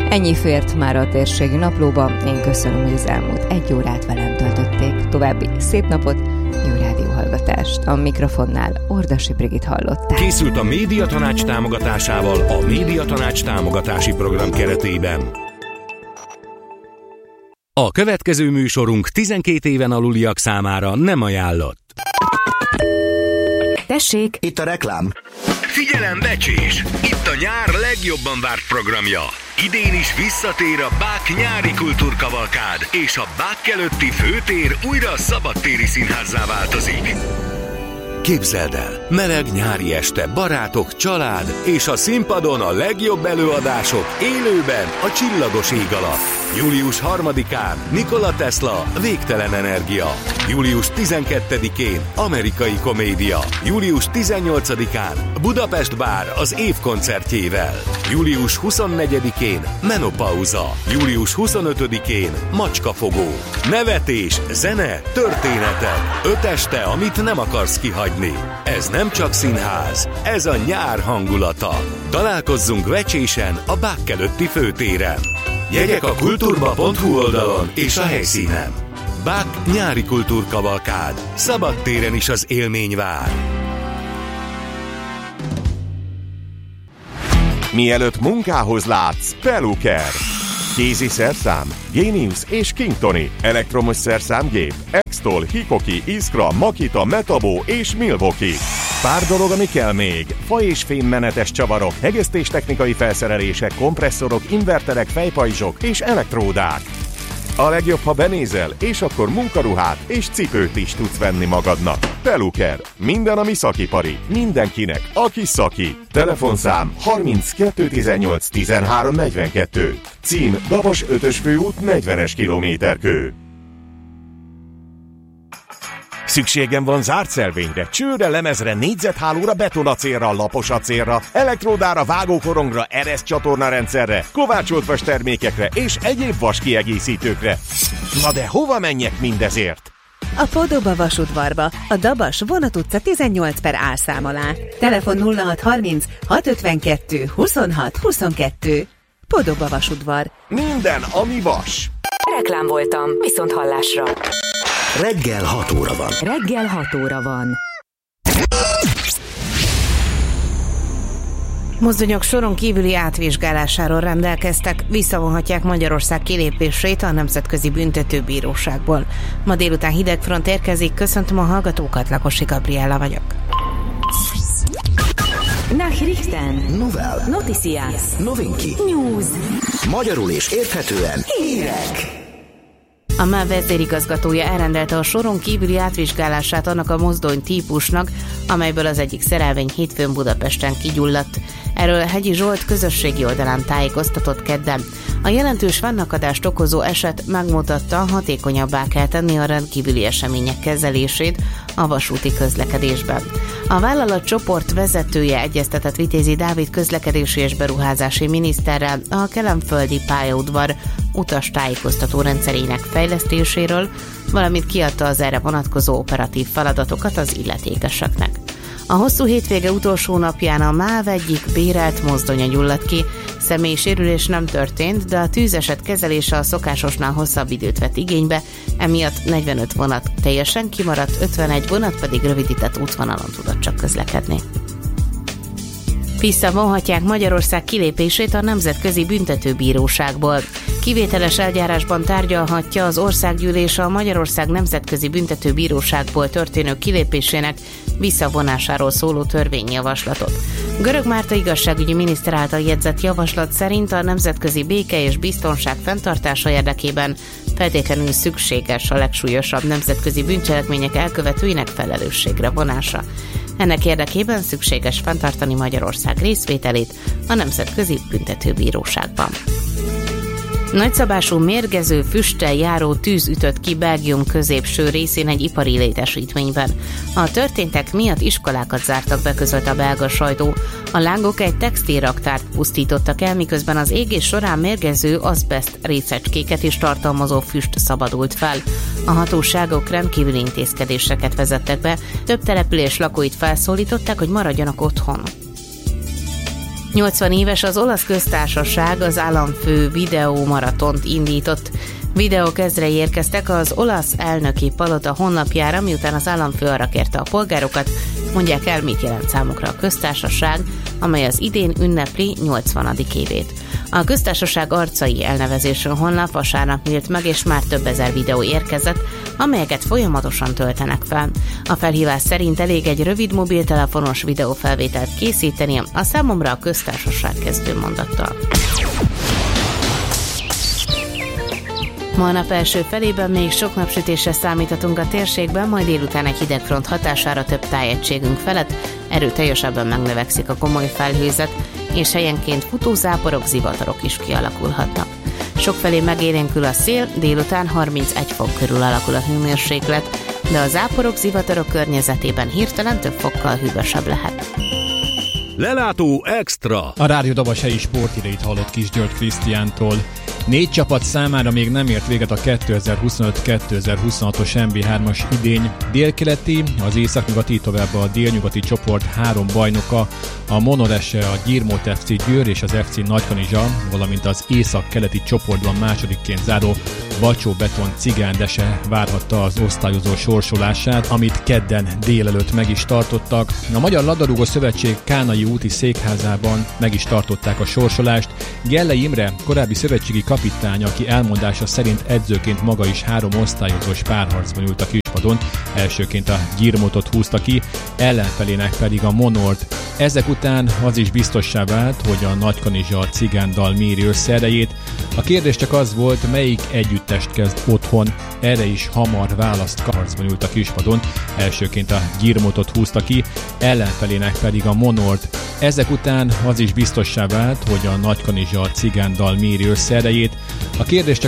Ennyi fért már a térségi naplóba. Én köszönöm, hogy az elmúlt 1 órát velem töltötték. További szép napot, jó rádióhallgatást. A mikrofonnál Ordasi Brigit hallották. Készült a Médiatanács támogatásával a Médiatanács támogatási program keretében. A következő műsorunk 12 éven aluliak számára nem ajánlott. Tessék! Itt a reklám. Figyelem, becsés! Itt a nyár legjobban várt programja. Idén is visszatér a Bák nyári kultúrkavalkád, és a Bák előtti főtér újra szabadtéri színházzá változik. Képzeld el, meleg nyári este, barátok, család, és a színpadon a legjobb előadások élőben a csillagos ég alatt. Július 3-án Nikola Tesla, Végtelen energia. Július 12-én Amerikai komédia. Július 18-án Budapest Bár az év koncertjével. Július 24-én Menopauza. Július 25-én Macskafogó. Nevetés, zene, történetek. 5 este, amit nem akarsz kihagyni. Ez nem csak színház, ez a nyár hangulata. Találkozzunk Vecsésen a Bák előtti főtéren. Jegyek a kulturba.hu oldalon és a helyszínen. Bák nyári kultúrkavalkád. Szabadtéren is az élmény vár. Mielőtt munkához látsz, Peluker. Kézi szerszám, Genius és Kingtoni, elektromos szerszámgép, Extol, Hikoki, Iskra, Makita, Metabo és Milwaukee. Pár dolog, ami kell még. Fa- és fémmenetes csavarok, hegesztéstechnikai felszerelések, kompresszorok, inverterek, fejpajzsok és elektródák. A legjobb, ha benézel, és akkor munkaruhát és cipőt is tudsz venni magadnak. Peluker. Minden, ami szakipari. Mindenkinek, aki szaki. Telefonszám 32 18 13 42. Cím Dabas 5-ös főút 40-es kilométerkő. Szükségem van zárt szelvényre, csőre, lemezre, négyzethálóra, betonacélra, laposacélra, elektródára, vágókorongra, ereszcsatorna rendszerre, kovácsolt vas termékekre és egyéb vas kiegészítőkre. Na de hova menjek mindezért? A Podoba vasudvarba, a Dabas Vonat utca 18/A szám alá. Telefon 0630 652 26 22. Podoba vasudvar. Minden, ami vas. Reklám voltam, viszont hallásra. Reggel 6 óra van. Reggel 6 óra van. Mozdonyok soron kívüli átvizsgálásáról rendelkeztek, visszavonhatják Magyarország kilépését a Nemzetközi Büntetőbíróságból. Ma délután hidegfront érkezik, köszöntöm a hallgatókat, Lakosi Gabriella vagyok. Nachrichten. Novel. Noticias. Novinki. News. Magyarul és érthetően hírek. A MÁV vezérigazgatója elrendelte a soron kívüli átvizsgálását annak a mozdony típusnak, amelyből az egyik szerelvény hétfőn Budapesten kigyulladt. Erről Hegyi Zsolt közösségi oldalán tájékoztatott kedden. A jelentős fennakadást okozó eset megmutatta, hatékonyabbá kell tenni a rendkívüli események kezelését a vasúti közlekedésben. A vállalat csoport vezetője egyeztetett Vitézi Dávid közlekedési és beruházási miniszterrel a kelenföldi pályaudvar utastájékoztató rendszerének fejlesztéséről, valamint kiadta az erre vonatkozó operatív feladatokat az illetékeseknek. A hosszú hétvége utolsó napján a MÁV egyik bérelt mozdonya gyulladt ki. Személyi sérülés nem történt, de a tűzeset kezelése a szokásosnál hosszabb időt vett igénybe, emiatt 45 vonat teljesen kimaradt, 51 vonat pedig rövidített útvonalon tudott csak közlekedni. Visszavonhatják Magyarország kilépését a Nemzetközi Büntetőbíróságból. Kivételes eljárásban tárgyalhatja az Országgyűlés a Magyarország Nemzetközi Büntetőbíróságból történő kilépésének visszavonásáról szóló törvényjavaslatot. Görög Márta igazságügyi miniszter által jegyzett javaslat szerint a nemzetközi béke és biztonság fenntartása érdekében feltétlenül szükséges a legsúlyosabb nemzetközi bűncselekmények elkövetőinek felelősségre vonása. Ennek érdekében szükséges fenntartani Magyarország részvételét a Nemzetközi Büntetőbíróságban. Nagyszabású mérgező füsttel járó tűz ütött ki Belgium középső részén egy ipari létesítményben. A történtek miatt iskolákat zártak be, közölt a belga sajtó. A lángok egy textilraktárt pusztítottak el, miközben az égés során mérgező azbest részecskéket is tartalmazó füst szabadult fel. A hatóságok rendkívüli intézkedéseket vezettek be, több település lakóit felszólították, hogy maradjanak otthon. 80 éves az olasz köztársaság az államfő videómaratont indított. Videók ezrei érkeztek az olasz elnöki palota honlapjára, miután az államfő arra kérte a polgárokat, mondják el, mit jelent számukra a köztársaság, amely az idén ünnepli 80. évét. A köztársaság arcai elnevezésű honlap vasárnap nyílt meg, és már több ezer videó érkezett, amelyeket folyamatosan töltenek fel. A felhívás szerint elég egy rövid mobiltelefonos videófelvételt készíteni a számomra a köztársaság kezdő mondattal. Ma a nap első felében még sok napsütésre számíthatunk a térségben, majd délután egy hidegfront hatására több tájegységünk felett erőteljesebben megnövekszik a komoly felhőzet, és helyenként futózáporok, zivatarok is kialakulhatnak. Sokfelé megélénkül a szél, délután 31 fok körül alakul a hőmérséklet, de a záporok, zivatarok környezetében hirtelen több fokkal hűvösebb lehet. Lelátó extra! A Rádió Dabas helyi sporthíreit hallott Kis György Krisztiántól. 4 csapat számára még nem ért véget a 2025-2026-os NB3-as idény. Délkeleti, az északnyugati, tovább a délnyugati csoport 3 bajnoka, a Monorese, a Gyirmót FC Győr és az FC Nagykanizsa, valamint az északkeleti csoportban másodikként záró Bacsó Beton Cigándese várhatta az osztályozó sorsolását, amit kedden délelőtt meg is tartottak. A Magyar Labdarúgó Szövetség Kánai úti székházában meg is tartották a sorsolást. Gellei Imre, korábbi szövetségi kapitány, aki elmondása szerint edzőként maga is 3 osztályozós párharcban ült a kispadon, elsőként a Gyirmótot húzta ki, ellenfelének pedig a Monort. Ezek után az is biztossá vált, hogy a Nagykanizsa a Cigándal méri össze erejét. A kérdés csak az volt, melyik együttest kezd otthon. Erre is hamar választ harcban ült a kispadon, elsőként a Gyirmótot húzta ki, ellenfelének pedig a Monort. Ezek után az is biztossá vált, hogy a Nagykanizsa a Cigándal méri össze erejét. A kérdés csak